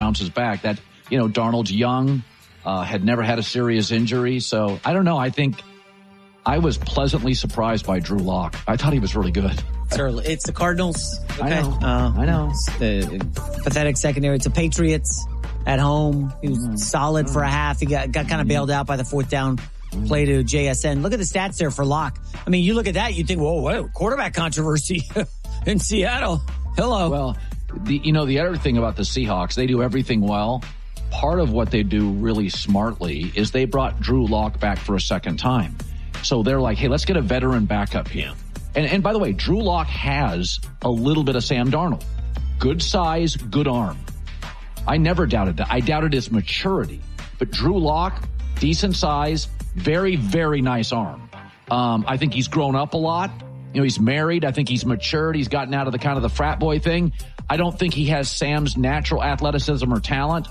bounces back. That, Darnold's young, had never had a serious injury. So I don't know. I think I was pleasantly surprised by Drew Lock. I thought he was really good. It's the Cardinals. Okay. I know. It's the pathetic secondary. It's the Patriots at home. He was solid for a half. He got kind of bailed out by the fourth down play to JSN. Look at the stats there for Lock. I mean, you look at that, you think, whoa, what quarterback controversy in Seattle. Hello. Well, the other thing about the Seahawks, they do everything well. Part of what they do really smartly is they brought Drew Lock back for a second time. So they're like, hey, let's get a veteran backup here. And by the way, Drew Lock has a little bit of Sam Darnold. Good size, good arm. I never doubted that. I doubted his maturity. But Drew Lock, decent size, very, very nice arm. I think he's grown up a lot. He's married. I think he's matured. He's gotten out of the kind of the frat boy thing. I don't think he has Sam's natural athleticism or talent.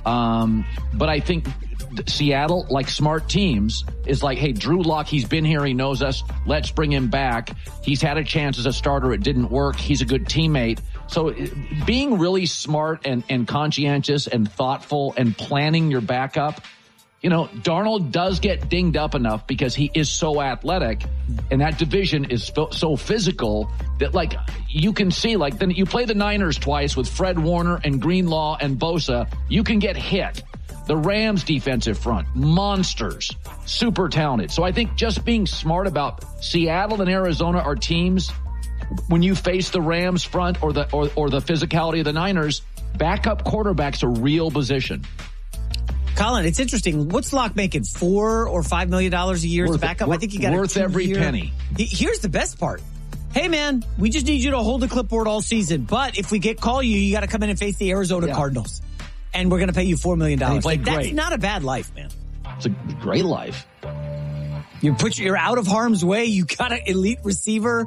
But I think Seattle, like smart teams, is like, hey, Drew Lock, he's been here. He knows us. Let's bring him back. He's had a chance as a starter. It didn't work. He's a good teammate. So being really smart and conscientious and thoughtful and planning your backup, Darnold does get dinged up enough because he is so athletic, and that division is so physical that, like, you can see, like, then you play the Niners twice with Fred Warner and Greenlaw and Bosa, you can get hit. The Rams defensive front, monsters, super talented. So I think just being smart about Seattle and Arizona are teams, when you face the Rams front or the physicality of the Niners, backup quarterback's a real position. Colin, it's interesting. What's Lock making? $4 or $5 million a year as a backup? I think he got worth every penny. Here's the best part. Hey, man, we just need you to hold the clipboard all season. But if we call you, you got to come in and face the Arizona Cardinals. And we're going to pay you $4 million. That's not a bad life, man. It's a great life. You're out of harm's way. You got an elite receiver.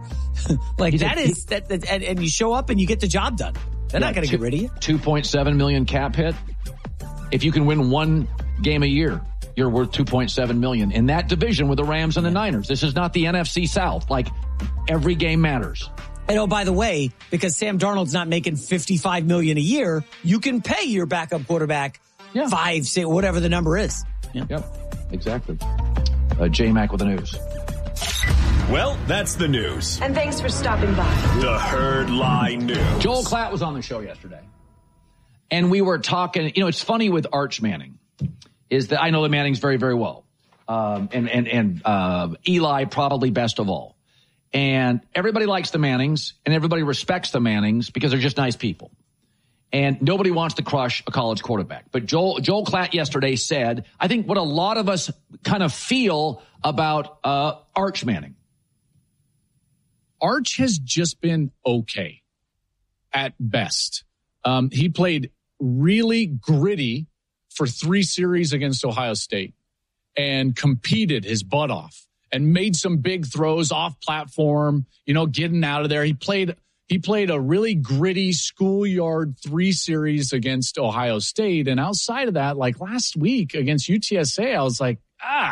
And you show up and you get the job done. They're not going to get rid of you. $2.7 million cap hit. If you can win one game a year, you're worth $2.7 million in that division with the Rams and the Niners. This is not the NFC South. Like, every game matters. And by the way, because Sam Darnold's not making $55 million a year, you can pay your backup quarterback 5, 6, whatever the number is. Yeah. Yep, exactly. J-Mac with the news. Well, that's the news. And thanks for stopping by. The Herd Lie News. Joel Klatt was on the show yesterday. And we were talking, it's funny with Arch Manning, is that I know the Mannings very, very well. And Eli probably best of all. And everybody likes the Mannings and everybody respects the Mannings because they're just nice people. And nobody wants to crush a college quarterback. But Joel Klatt yesterday said, I think what a lot of us kind of feel about Arch Manning. Arch has just been okay at best. He played really gritty for 3 series against Ohio State and competed his butt off and made some big throws off platform, getting out of there. He played a really gritty schoolyard 3 series against Ohio State. And outside of that, like last week against UTSA, I was like,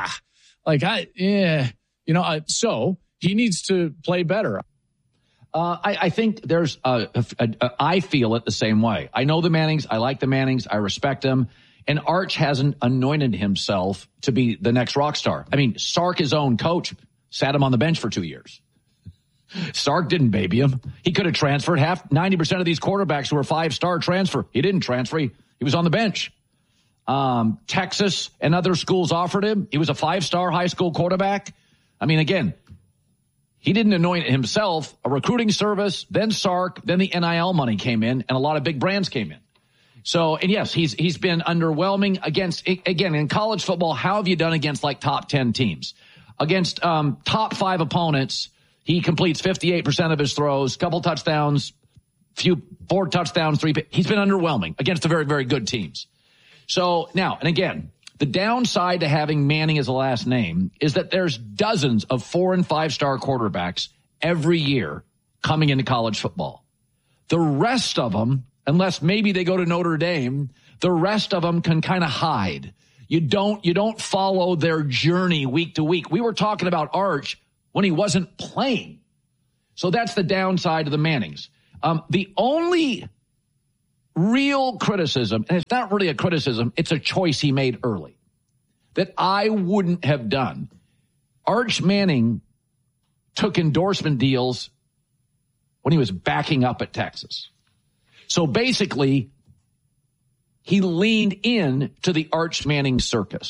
so he needs to play better. I think there's I feel it the same way. I know the Mannings. I like the Mannings. I respect them. And Arch hasn't anointed himself to be the next rock star. I mean, Sark, his own coach, sat him on the bench for 2 years. Sark didn't baby him. He could have transferred. 90% of these quarterbacks who were 5-star transfer. He didn't transfer. He was on the bench. Texas and other schools offered him. He was a 5-star high school quarterback. I mean, again, he didn't anoint himself. A recruiting service, then Sark, then the NIL money came in, and a lot of big brands came in. So, and yes, he's been underwhelming against, again, in college football, how have you done against like top 10 teams? Against top 5 opponents, he completes 58% of his throws, couple touchdowns, 4 touchdowns, 3. He's been underwhelming against the very, very good teams. So now, and again, the downside to having Manning as a last name is that there's dozens of 4- and 5-star quarterbacks every year coming into college football. The rest of them, unless maybe they go to Notre Dame, the rest of them can kind of hide. You don't follow their journey week to week. We were talking about Arch when he wasn't playing. So that's the downside of the Mannings. The only real criticism, and it's not really a criticism, it's a choice he made early that I wouldn't have done. Arch Manning took endorsement deals when he was backing up at Texas. So basically, he leaned in to the Arch Manning circus.